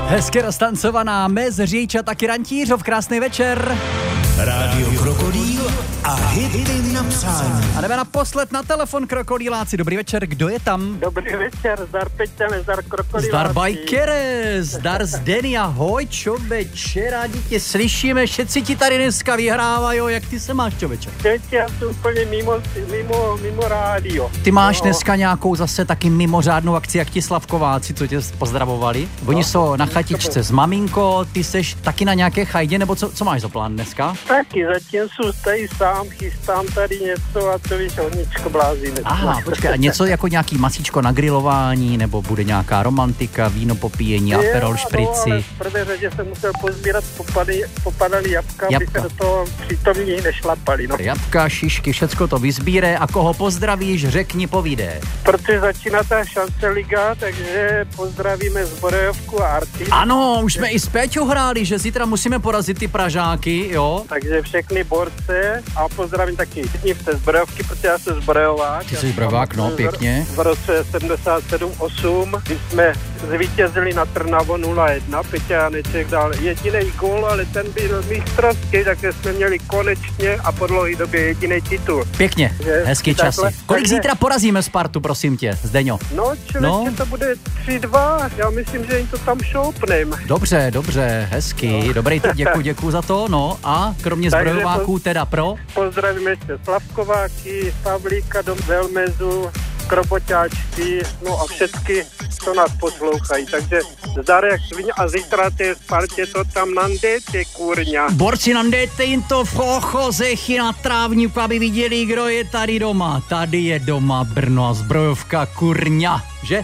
Hezky roztancovaná Mez, Říč a taky Rantířov, krásný večer. Rádio Krokodýl a hity na přání. A jdeme naposled na telefon, krokodýláci. Dobrý večer, kdo je tam? Dobrý večer, zdar Peťa, zdar krokodýláci. Zdar bajkere, zdar Zdeny, ahoj čověče, rádi tě slyšíme, všetci ti tady dneska vyhrávají, jak ty se máš čověče? Já jsem úplně mimo rádio. Ty máš dneska nějakou zase taky mimořádnou akci, jak ti Slavkováci, co tě pozdravovali? Oni jsou na chatičce s maminko, ty seš taky na nějaké chajdě, nebo co máš za plán dneska? Taky, zatím jsem tady sám, chystám tady něco a to víš, hodničko blází. Aha, počkej, a něco jako nějaký masíčko na grilování, nebo bude nějaká romantika, víno popíjení, aperol, šprici? No, ale v prvé řadě jsem musel pozbírat popadaný jabka, aby se do toho přítomní nešlapali. No. Jabka, šišky, všecko to vyzbíre a koho pozdravíš, řekni, povídej. Protože začíná ta šance liga, takže pozdravíme Zbrojovku a Arty. Ano, už jsme i s Péťou hráli, že zítra musíme porazit ty Pražáky, jo? Takže všechny borce a pozdravím taky jednivce Zbrojovky, protože já jsem zbrojovák. Ty jsi zbrojovák, no, pěkně. V roce 77-8, když jsme zvítězili na Trnavo 0-1, Peťa Janeček dal jediný gól, ale ten byl mistrovský, takže jsme měli konečně a po dlouhé době jediný titul. Pěkně, hezký časy. Kolik zítra porazíme Spartu, prosím tě, Zdeňo? No, člověče, to bude 3-2, já myslím, že jim to tam šoupnem. Dobře, hezky, no. Dobrý, děkuji za to, no a kromě zbrojováků teda pro? Pozdravíme ještě Slavkováky, Pavlíka do Velmezu, Kroboťáčky, no a všetky, co nás poslouchají, takže zdarek svině a zítra té Spartě to tam nandejte, kurňa. Borci, nandejte jim to v ochozechy na trávníku, aby viděli, kdo je tady doma. Tady je doma Brno a zbrojovka, kurňa, že?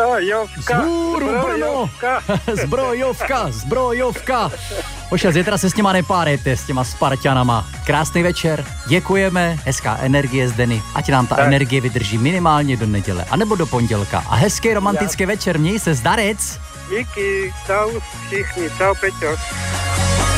Zbrojovka. Ošel, zítra se s těma nepárejte, s těma Spartanama. Krásný večer, děkujeme, hezká energie z Deny, ať nám ta energie vydrží minimálně do neděle, anebo do pondělka. A hezký romantický večer, měj se, zdarec. Díky, čau všichni, čau Peťo.